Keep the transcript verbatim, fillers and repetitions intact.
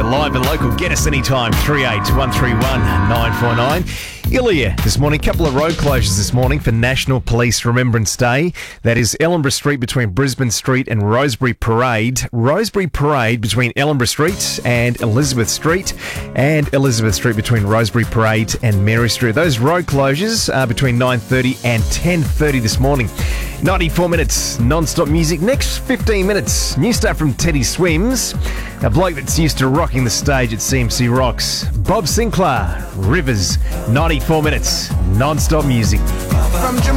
live and local. Get us anytime, three eight one three one nine four nine. Ilya this morning, couple of road closures this morning for National Police Remembrance Day. That is Ellenborough Street between Brisbane Street and Rosebery Parade. Rosebery Parade between Ellenborough Street and Elizabeth Street. And Elizabeth Street between Rosebery Parade and Mary Street. Those road closures are between nine thirty and ten thirty this morning. ninety-four minutes non-stop music. Next fifteen minutes, new stuff from Teddy Swims, a bloke that's used to rocking the stage at C M C Rocks. Bob Sinclair, Rivers, ninety-four minutes non-stop music. From Jamaica.